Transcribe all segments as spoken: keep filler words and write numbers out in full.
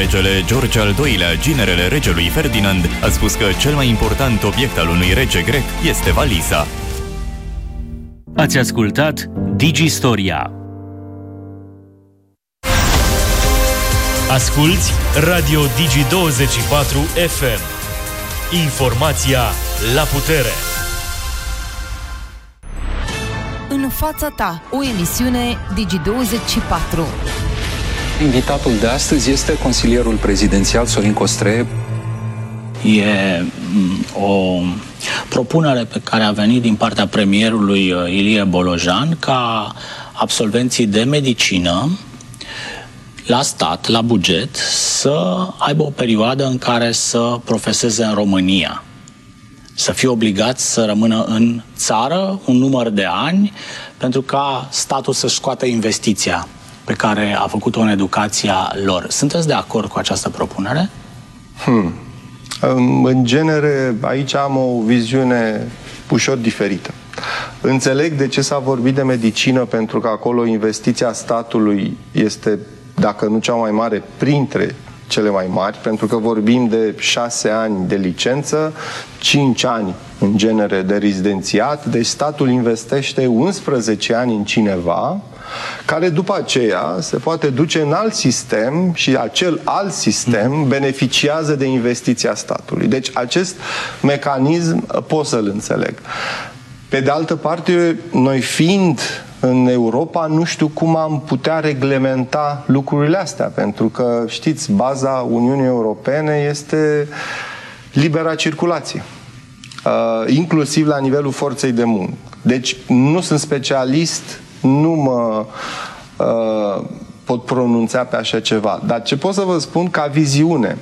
Regele George al doilea, ginerele regelui Ferdinand, a spus că cel mai important obiect al unui rege grec este valiza. Ați ascultat Digistoria. Asculți Radio Digi douăzeci și patru F M. Informația la putere. În fața ta, o emisiune Digi douăzeci și patru. Invitatul de astăzi este consilierul prezidențial Sorin Costree. E o propunere pe care a venit din partea premierului Ilie Bolojan ca absolvenții de medicină la stat, la buget, să aibă o perioadă în care să profeseze în România. Să fie obligați să rămână în țară un număr de ani pentru ca statul să-și scoată investiția pe care a făcut-o în educația lor. Sunteți de acord cu această propunere? Hmm. În genere, aici am o viziune ușor diferită. Înțeleg de ce s-a vorbit de medicină, pentru că acolo investiția statului este, dacă nu cea mai mare, printre cele mai mari, pentru că vorbim de șase ani de licență, cinci ani în genere de rezidențiat, deci statul investește unsprezece ani în cineva care după aceea se poate duce în alt sistem și acel alt sistem beneficiază de investiția statului. Deci acest mecanism pot să-l înțeleg. Pe de altă parte, noi fiind în Europa, nu știu cum am putea reglementa lucrurile astea, pentru că, știți, baza Uniunii Europene este libera circulație, uh, inclusiv la nivelul forței de muncă. Deci nu sunt specialist, nu mă uh, pot pronunța pe așa ceva. Dar ce pot să vă spun ca viziune,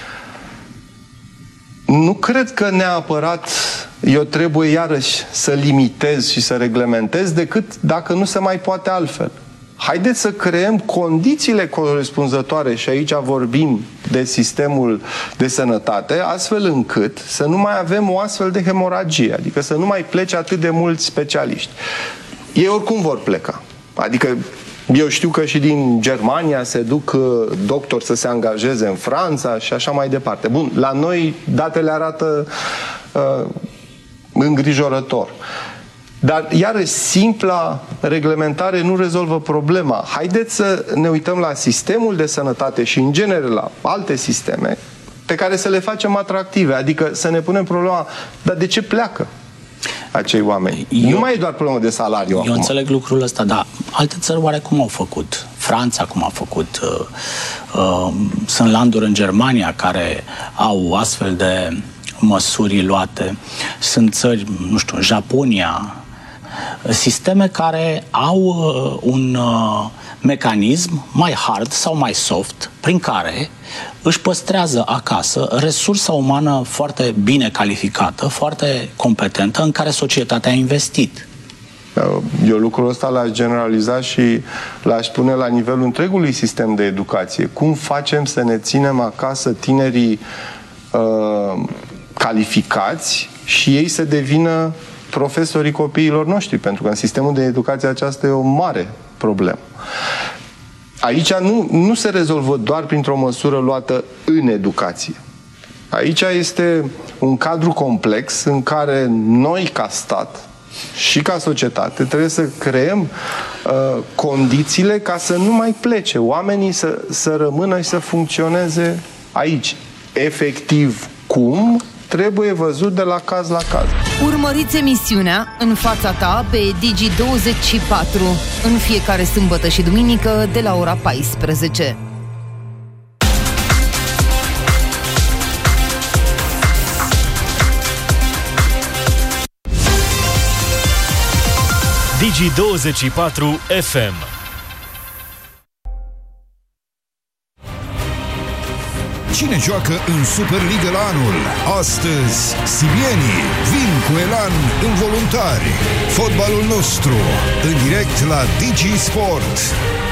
nu cred că neapărat eu trebuie iarăși să limitez și să reglementez, decât dacă nu se mai poate altfel. Haideți să creăm condițiile corespunzătoare, și aici vorbim de sistemul de sănătate, astfel încât să nu mai avem o astfel de hemoragie, adică să nu mai plece atât de mulți specialiști. Ei oricum vor pleca. Adică eu știu că și din Germania se duc doctori să se angajeze în Franța și așa mai departe. Bun, la noi datele arată uh, îngrijorător. Dar, iarăși, simpla reglementare nu rezolvă problema. Haideți să ne uităm la sistemul de sănătate și, în genere, la alte sisteme pe care să le facem atractive. Adică să ne punem problema, dar de ce pleacă acei oameni? Eu, nu mai e doar problemă de salariu Eu acum. înțeleg lucrul ăsta, dar alte țări oare cum au făcut? Franța cum a făcut? Uh, uh, sunt landuri în Germania care au astfel de măsuri luate. Sunt țări, nu știu, Japonia, sisteme care au uh, un uh, mecanism mai hard sau mai soft, prin care își păstrează acasă resursa umană foarte bine calificată, foarte competentă, în care societatea a investit. Eu lucrul ăsta l-aș generaliza și l-aș pune la nivelul întregului sistem de educație. Cum facem să ne ținem acasă tinerii uh, calificați și ei să devină profesorii copiilor noștri? Pentru că în sistemul de educație aceasta e o mare problemă. Aici nu, nu se rezolvă doar printr-o măsură luată în educație. Aici este un cadru complex în care noi, ca stat și ca societate, trebuie să creăm uh, condițiile ca să nu mai plece oamenii, să, să rămână și să funcționeze aici. Efectiv, cum? Trebuie văzut de la caz la caz. Urmăriți emisiunea În fața ta pe Digi douăzeci și patru în fiecare sâmbătă și duminică de la ora paisprezece. Digi douăzeci și patru F M. Cine joacă în Superliga la anul? Astăzi, sibienii vin cu elan involuntari. Fotbalul nostru, în direct la Digi Sport.